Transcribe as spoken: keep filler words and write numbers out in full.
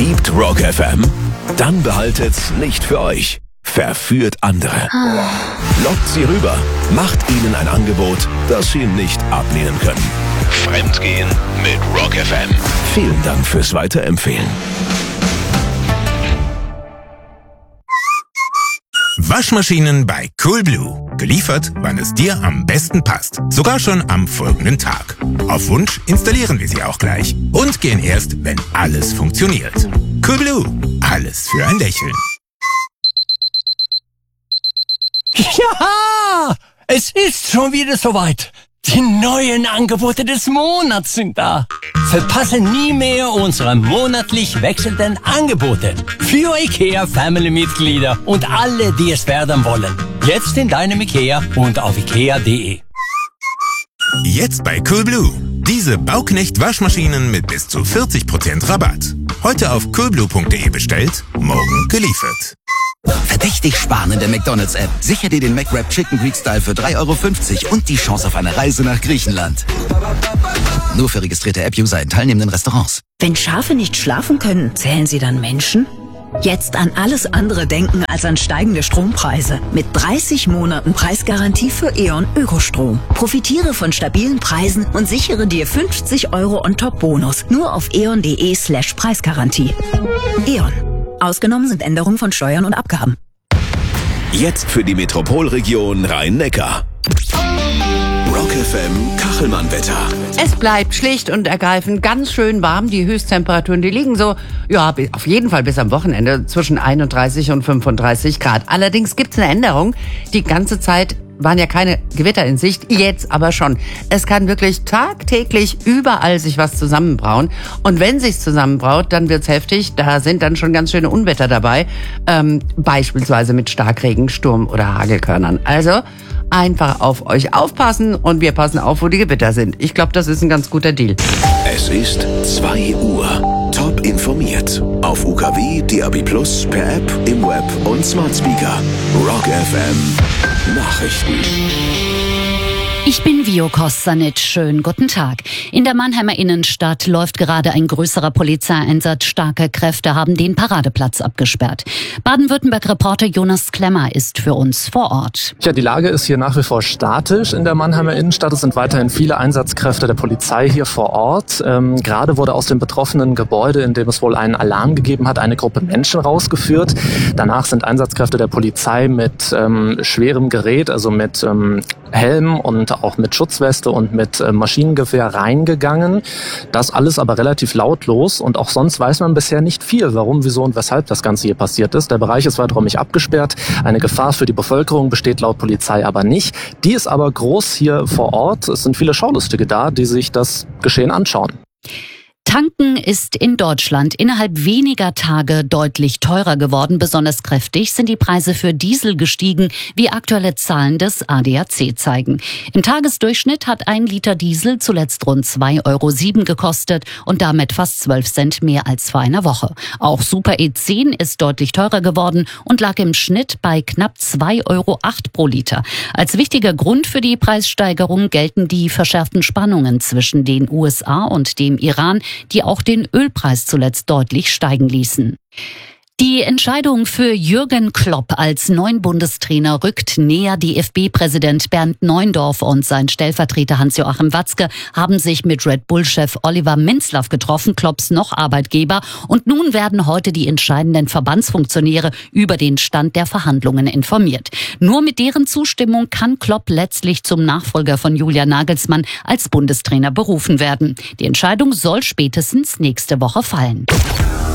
Liebt Rock F M? Dann behaltet's nicht für euch. Verführt andere. Lockt sie rüber. Macht ihnen ein Angebot, das sie nicht ablehnen können. Fremdgehen mit Rock F M. Vielen Dank fürs Weiterempfehlen. Waschmaschinen bei Coolblue. Geliefert, wann es dir am besten passt. Sogar schon am folgenden Tag. Auf Wunsch installieren wir sie auch gleich. Und gehen erst, wenn alles funktioniert. Coolblue. Alles für ein Lächeln. Ja, es ist schon wieder soweit. Die neuen Angebote des Monats sind da. Verpasse nie mehr unsere monatlich wechselnden Angebote für IKEA Family-Mitglieder und alle, die es werden wollen. Jetzt in deinem IKEA und auf ikea punkt de. Jetzt bei Coolblue. Diese Bauknecht-Waschmaschinen mit bis zu vierzig Prozent Rabatt. Heute auf coolblue punkt de bestellt, morgen geliefert. Verdächtig sparen in der McDonald's-App. Sicher dir den McWrap Chicken Greek Style für drei Euro fünfzig und die Chance auf eine Reise nach Griechenland. Nur für registrierte App-User in teilnehmenden Restaurants. Wenn Schafe nicht schlafen können, zählen sie dann Menschen? Jetzt an alles andere denken als an steigende Strompreise. Mit dreißig Monaten Preisgarantie für E.ON Ökostrom. Profitiere von stabilen Preisen und sichere dir fünfzig Euro on top Bonus. Nur auf eon punkt de slash Preisgarantie. E.ON. Ausgenommen sind Änderungen von Steuern und Abgaben. Jetzt für die Metropolregion Rhein-Neckar. Rock F M Kachelmann-Wetter. Es bleibt schlicht und ergreifend ganz schön warm. Die Höchsttemperaturen, die liegen so, ja, auf jeden Fall bis am Wochenende zwischen einunddreißig und fünfunddreißig Grad. Allerdings gibt es eine Änderung. Die ganze Zeit waren ja keine Gewitter in Sicht, jetzt aber schon. Es kann wirklich tagtäglich überall sich was zusammenbrauen. Und wenn sich's zusammenbraut, dann wird's heftig. Da sind dann schon ganz schöne Unwetter dabei. Ähm, beispielsweise mit Starkregen, Sturm oder Hagelkörnern. Also einfach auf euch aufpassen und wir passen auf, wo die Gewitter sind. Ich glaube, das ist ein ganz guter Deal. Es ist zwei Uhr. Top informiert. Auf U K W, D A B Plus, per App, im Web und Smart Speaker. Rock F M Nachrichten. Ich bin Vio Kostanic. Schönen guten Tag. In der Mannheimer Innenstadt läuft gerade ein größerer Polizeieinsatz. Starke Kräfte haben den Paradeplatz abgesperrt. Baden-Württemberg-Reporter Jonas Klemmer ist für uns vor Ort. Ja, die Lage ist hier nach wie vor statisch in der Mannheimer Innenstadt. Es sind weiterhin viele Einsatzkräfte der Polizei hier vor Ort. Ähm, gerade wurde aus dem betroffenen Gebäude, in dem es wohl einen Alarm gegeben hat, eine Gruppe Menschen rausgeführt. Danach sind Einsatzkräfte der Polizei mit ähm, schwerem Gerät, also mit ähm, Helm und auch mit Schutzweste und mit äh, Maschinengewehr reingegangen. Das alles aber relativ lautlos und auch sonst weiß man bisher nicht viel, warum, wieso und weshalb das Ganze hier passiert ist. Der Bereich ist weiträumig abgesperrt. Eine Gefahr für die Bevölkerung besteht laut Polizei aber nicht. Die ist aber groß hier vor Ort. Es sind viele Schaulustige da, die sich das Geschehen anschauen. Tanken ist in Deutschland innerhalb weniger Tage deutlich teurer geworden. Besonders kräftig sind die Preise für Diesel gestiegen, wie aktuelle Zahlen des A D A C zeigen. Im Tagesdurchschnitt hat ein Liter Diesel zuletzt rund zwei Euro sieben gekostet und damit fast zwölf Cent mehr als vor einer Woche. Auch Super E zehn ist deutlich teurer geworden und lag im Schnitt bei knapp zwei Euro acht pro Liter. Als wichtiger Grund für die Preissteigerung gelten die verschärften Spannungen zwischen den U S A und dem Iran, die auch den Ölpreis zuletzt deutlich steigen ließen. Die Entscheidung für Jürgen Klopp als neuen Bundestrainer rückt näher. D F B-Präsident Bernd Neuendorf und sein Stellvertreter Hans-Joachim Watzke haben sich mit Red Bull-Chef Oliver Minzlaff getroffen, Klopps noch Arbeitgeber. Und nun werden heute die entscheidenden Verbandsfunktionäre über den Stand der Verhandlungen informiert. Nur mit deren Zustimmung kann Klopp letztlich zum Nachfolger von Julian Nagelsmann als Bundestrainer berufen werden. Die Entscheidung soll spätestens nächste Woche fallen.